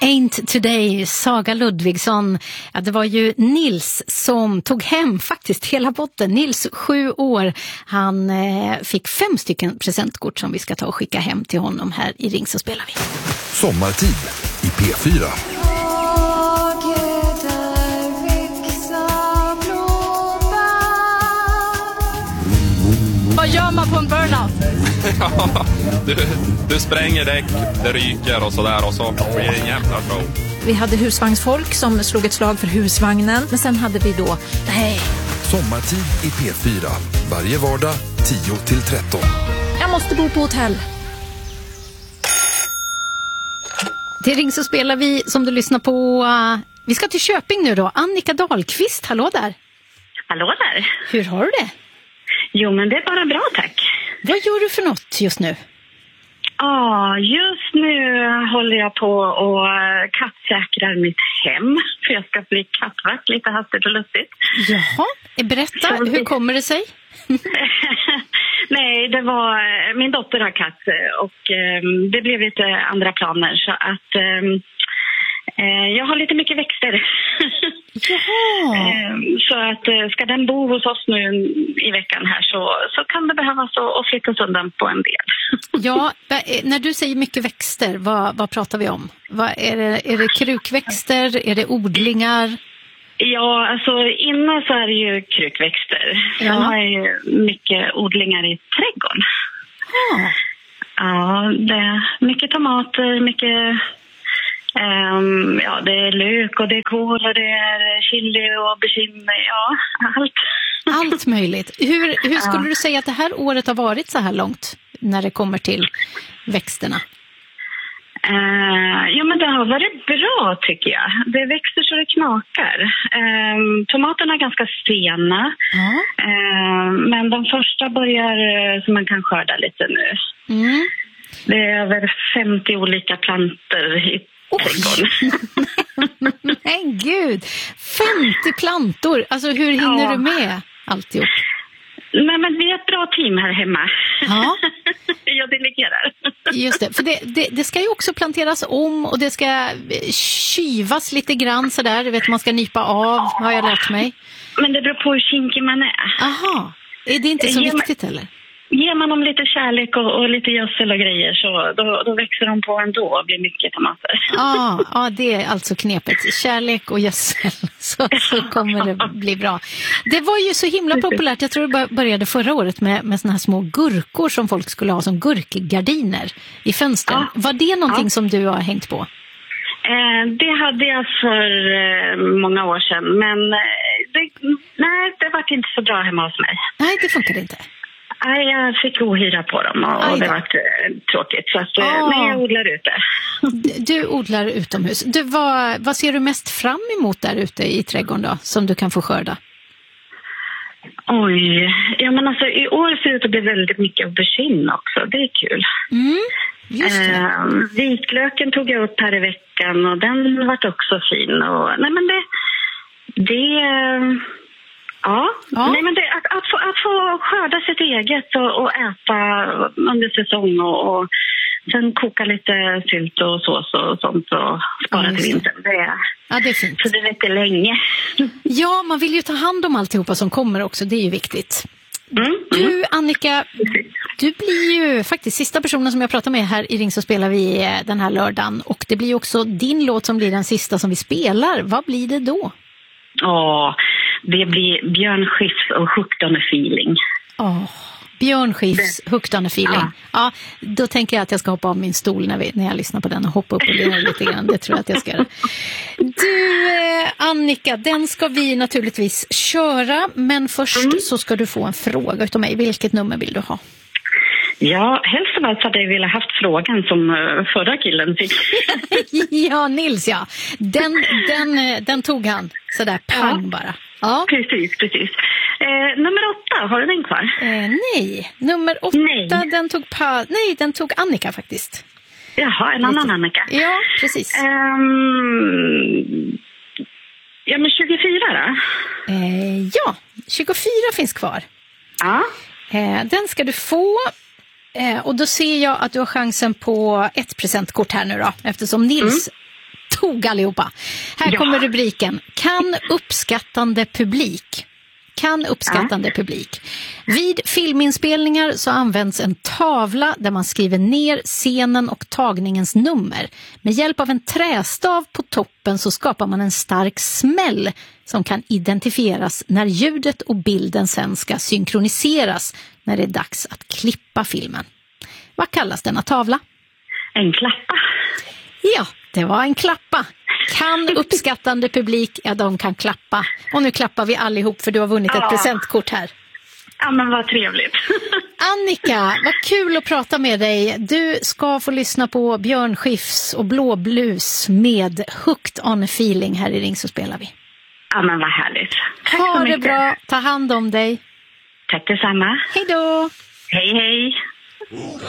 Ain't Today, Saga Ludvigsson. Ja, det var ju Nils som tog hem faktiskt hela botten. Nils, 7 år. Han fick 5 stycken presentkort som vi ska ta och skicka hem till honom här i Ring så spelar vi. Sommartid i P4. Vad gör man på en burnout? du spränger däck, det ryker och sådär och så blir det en jävla show. Vi hade husvagnsfolk som slog ett slag för husvagnen. Men sen hade vi då... Nej. Sommartid i P4. Varje vardag 10-13. Jag måste bo på hotell. Det Ring så spelar vi som du lyssnar på. Vi ska till Köping nu då. Annika Dahlqvist, hallå där. Hallå där. Hur har du det? Jo, men det är bara bra, tack. Vad gör du för något just nu? Just nu håller jag på och kattsäkrar mitt hem. För jag ska bli kattvakt lite hastigt och lustigt. Jaha, berätta, hur kommer det sig? Nej, det var... Min dotter har katt och det blev lite andra planer. Så att jag har lite mycket växter. Så att ska den bo hos oss nu i veckan här så kan det behövas att flyttas undan på en del. Ja, när du säger mycket växter, vad pratar vi om? Är det krukväxter? Är det odlingar? Ja, alltså innan så är det ju krukväxter. Sen har jag ju mycket odlingar i trädgården. Ja, det är mycket tomater, mycket... det är lök och det är kål och det är chili och aubergine, allt. Allt möjligt. Hur skulle du säga att det här året har varit så här långt när det kommer till växterna? Men det har varit bra tycker jag. Det växer så det knakar. Tomaterna är ganska sena. Men de första börjar så man kan skörda lite nu. Det är över 50 olika planter i trädgården. Men gud, 50 plantor. Alltså hur hinner du med alltihop? Nej, men vi är ett bra team här hemma. Ja. Jag delegerar. Just det, för det ska ju också planteras om och det ska kyvas lite grann sådär. Du vet, man ska nypa av, har jag lärt mig. Men det beror på hur kinkig man är. Aha, är det inte så viktigt eller? Ger man dem lite kärlek och lite gödsel och grejer så då växer de på ändå och blir mycket tomater. Ja, det är alltså knepet. Kärlek och gödsel så kommer det bli bra. Det var ju så himla populärt. Jag tror det började förra året med såna här små gurkor som folk skulle ha som gurkgardiner i fönstren. Ja. Var det någonting som du har hängt på? Det hade jag för många år sedan. Men det var inte så bra hemma hos mig. Nej, det funkade inte. Nej, jag fick ohyra på dem och det var tråkigt. Så att, nej, jag odlar ute. Du odlar utomhus. Vad ser du mest fram emot där ute i trädgården då, som du kan få skörda? Oj, men alltså i år ser det ut att bli väldigt mycket aubergine också. Det är kul. Just det. Vitlöken tog jag upp här i veckan och den var också fin. Och, nej, men nej, men att få skörda sitt eget och äta under säsong och sen koka lite sylt och sås och sånt och spara till vintern. Det är fint. Så det räcker länge. Ja, man vill ju ta hand om alltihopa som kommer också, det är ju viktigt. Du, Annika, du blir ju faktiskt sista personen som jag pratar med här i Ring så spelar vi den här lördagen och det blir ju också din låt som blir den sista som vi spelar. Vad blir det då? Det blir Björn Skifs och Hooked on a Feeling. Björn Skifs Hooked on a Feeling. Ja, då tänker jag att jag ska hoppa av min stol när jag lyssnar på den och hoppa upp och lira lite grann. Det tror jag att jag ska göra. Du, Annika, den ska vi naturligtvis köra. Men först så ska du få en fråga utav mig. Vilket nummer vill du ha? Ja, helst av allt hade jag velat haft frågan som förra killen fick. Ja, Nils, ja. Den tog han. Sådär, pang bara. Ja. Precis. Nummer 8, har du den kvar? Nej, nummer 8, den tog Annika faktiskt. Jaha, en annan Annika. Ja, precis. Men 24 då? Ja, 24 finns kvar. Ja. Den ska du få. Och då ser jag att du har chansen på ett presentkort här nu då. Eftersom Nils tog allihopa. Här kommer rubriken. Kan uppskattande publik. Vid filminspelningar så används en tavla där man skriver ner scenen och tagningens nummer. Med hjälp av en trästav på toppen så skapar man en stark smäll som kan identifieras när ljudet och bilden sen ska synkroniseras när det är dags att klippa filmen. Vad kallas denna tavla? En klappa. Ja, det var en klappa. Kan uppskattande publik, ja de kan klappa. Och nu klappar vi allihop för du har vunnit ett presentkort här. Ja, men vad trevligt. Annika, vad kul att prata med dig. Du ska få lyssna på Björn Skifs och Blå Blues med Hooked on a Feeling här i Ring så spelar vi. Ja, men vad härligt. Tack ha så det mycket. bra, ta hand om dig. Tack detsamma. Hej då. Hej, hej.